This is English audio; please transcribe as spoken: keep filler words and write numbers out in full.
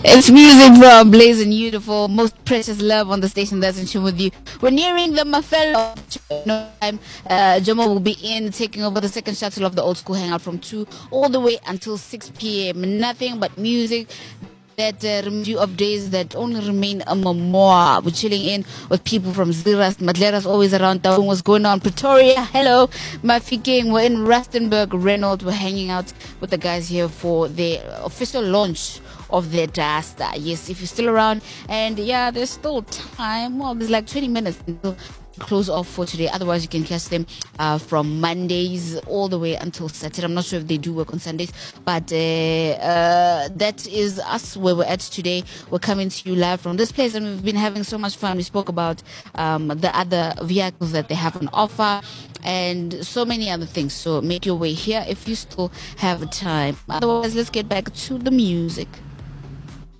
It's music from Blazing Beautiful, most precious love on the station that's in tune with you. We're nearing the Mafelo no time. Uh, Jomo will be in taking over the second shuttle of the old school hangout from two all the way until six p.m. Nothing but music that uh, reminds you of days that only remain a memoir. We're chilling in with people from Ziras. Madlera's always around. Taung, what's going on? Pretoria, hello. Mafikeng, we're in Rustenburg. Reynolds, we're hanging out with the guys here for the official launch of their Dasta. Yes, if you're still around, and yeah, there's still time. Well, there's like twenty minutes until close off for today. Otherwise, you can catch them uh, from Mondays all the way until Saturday. I'm not sure if they do work on Sundays, but uh, uh, that is us where we're at today. We're coming to you live from this place, and we've been having so much fun. We spoke about um, the other vehicles that they have on offer and so many other things. So make your way here if you still have time. Otherwise, let's get back to the music.